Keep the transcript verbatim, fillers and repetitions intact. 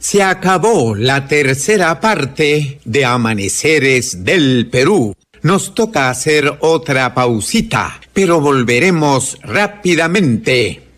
Se acabó la tercera parte de Amaneceres del Perú. Nos toca hacer otra pausita, pero volveremos rápidamente.